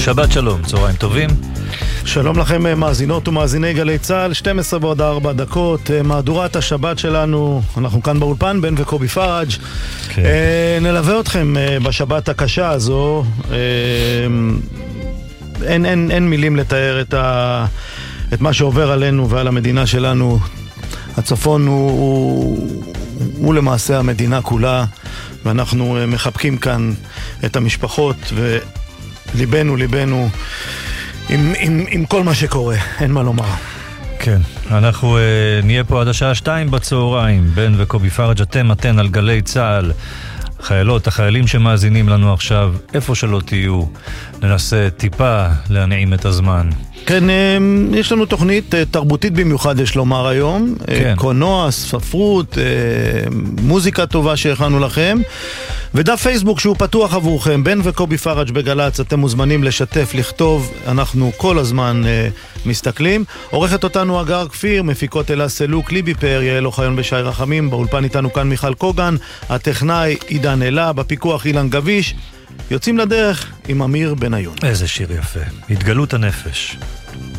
שבת שלום, צהריים טובים. שלום לכם מאזינות ומאזיני גלי צהל, 12 ועוד 4 דקות, מהדורת השבת שלנו, אנחנו כאן באולפן, בן וקובי פרג'. כן. נלווה אתכם בשבת הקשה הזו, אין מילים לתאר את מה שעובר עלינו ועל המדינה שלנו. הצפון הוא למעשה המדינה כולה, ואנחנו מחבקים כאן את המשפחות, וליבנו עם כל מה שקורה, אין מה לומר. כן, אנחנו נהיה פה עד השעה 2 בצהריים, בן וקובי פרג', אתן על גלי צהל, חיילות, החיילים שמאזינים לנו עכשיו, איפה שלא תהיו, ננסה טיפה להנעים את הזמן. כן, יש לנו תוכנית תרבותית במיוחד, יש לומר היום, כן. קולנוע, ספרות, מוזיקה טובה שהכנו לכם, ודף פייסבוק שהוא פתוח עבורכם, בן וקובי פרג' בגלץ, אתם מוזמנים לשתף, לכתוב, אנחנו כל הזמן מסתכלים. עורכת אותנו אגר כפיר, מפיקות אלה סלוק, ליבי פאר, יעל אוחיון בשי רחמים, באולפן איתנו כאן מיכל קוגן, הטכנאי עידן אלה, בפיקוח אילן גביש. יוצאים לדרך עם אמיר בניון. איזה שיר יפה, התגלות הנפש.